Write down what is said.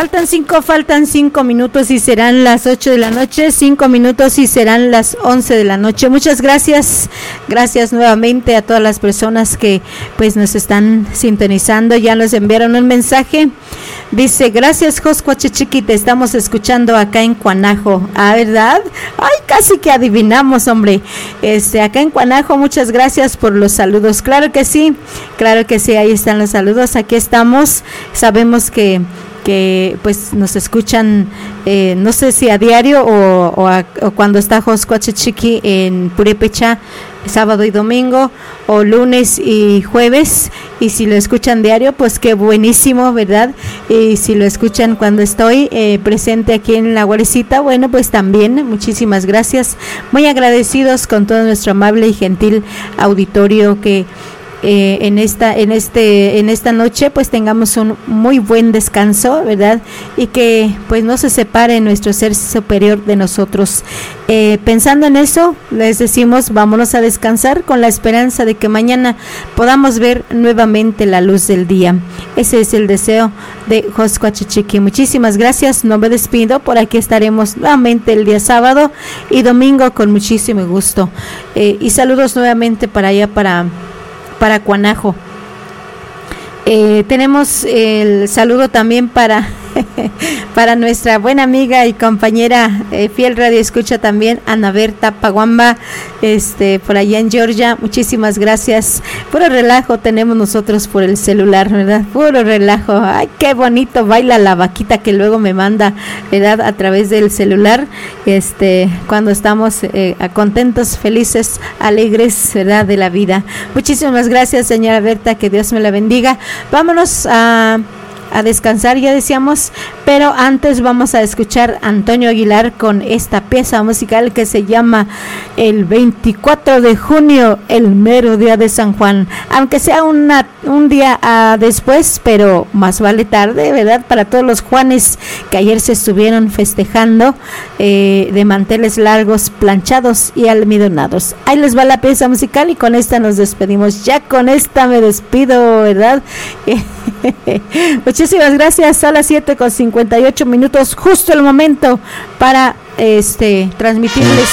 Faltan 5 minutos y serán las 8 de la noche, 5 minutos y serán las 11 de la noche. Muchas gracias nuevamente a todas las personas que pues nos están sintonizando. Ya nos enviaron un mensaje. Dice, gracias Joscuachichiqui, te estamos escuchando acá en Cuanajo. Ah, ¿verdad? Ay, casi que adivinamos, hombre. Acá en Cuanajo, muchas gracias por los saludos. Claro que sí, ahí están los saludos. Aquí estamos. Sabemos que pues nos escuchan, no sé si a diario o cuando está Joscuachichiqui en Purépecha, sábado y domingo, o lunes y jueves, y si lo escuchan diario, pues qué buenísimo, ¿verdad? Y si lo escuchan cuando estoy presente aquí en La Guarecita, bueno, pues también, muchísimas gracias, muy agradecidos con todo nuestro amable y gentil auditorio que en esta noche pues tengamos un muy buen descanso, ¿verdad? Y que pues no se separe nuestro ser superior de nosotros. Pensando en eso, les decimos, vámonos a descansar con la esperanza de que mañana podamos ver nuevamente la luz del día. Ese es el deseo de Joscuachichiqui. Muchísimas gracias, no me despido, por aquí estaremos nuevamente el día sábado y domingo con muchísimo gusto. Y saludos nuevamente para allá, para Cuanajo. Tenemos el saludo también para nuestra buena amiga y compañera fiel radio escucha también, Ana Berta Paguamba, por allá en Georgia. Muchísimas gracias. Puro relajo tenemos nosotros por el celular, ¿verdad? Puro relajo. Ay, qué bonito baila la vaquita que luego me manda, ¿verdad? A través del celular, cuando estamos contentos, felices, alegres, ¿verdad? De la vida. Muchísimas gracias, señora Berta, que Dios me la bendiga. Vámonos a descansar, ya decíamos, pero antes vamos a escuchar a Antonio Aguilar con esta pieza musical que se llama El 24 de junio, el mero día de San Juan, aunque sea un día después, pero más vale tarde, ¿verdad? Para todos los Juanes que ayer se estuvieron festejando de manteles largos, planchados y almidonados. Ahí les va la pieza musical y con esta nos despedimos. Ya con esta me despido, ¿verdad? Muchísimas gracias. A las 7:58, justo el momento para transmitirles